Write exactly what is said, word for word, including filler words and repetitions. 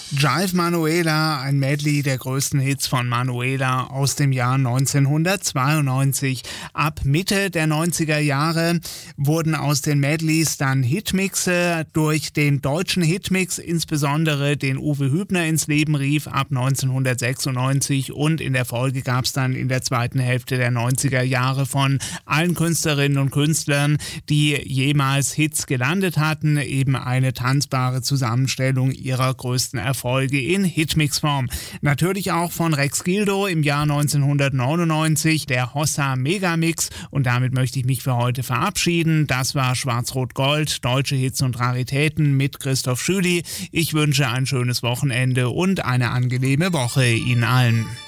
Jive Manuela, ein Medley der größten Hits von Manuela aus dem Jahr neunzehnhundertzweiundneunzig. Ab Mitte der neunziger Jahre wurden aus den Medleys dann Hitmixe. Durch den deutschen Hitmix, insbesondere den Uwe Hübner ins Leben rief, ab neunzehnhundertsechsundneunzig, und in der Folge gab es dann in der zweiten Hälfte der neunziger Jahre von allen Künstlerinnen und Künstlern, die jemals Hits gelandet hatten, eben eine tanzbare Zusammenstellung ihrer größten Erfolge Folge in Hitmix-Form. Natürlich auch von Rex Gildo im Jahr neunzehnhundertneunundneunzig, der Hossa Megamix, und damit möchte ich mich für heute verabschieden. Das war Schwarz-Rot-Gold, deutsche Hits und Raritäten mit Christoph Schüli. Ich wünsche ein schönes Wochenende und eine angenehme Woche Ihnen allen.